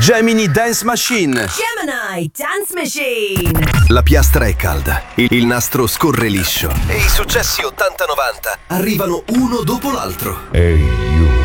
Gemini Dance Machine. Gemini Dance Machine. La piastra è calda, il nastro scorre liscio e i successi 80-90 arrivano uno dopo l'altro. Ehi, you.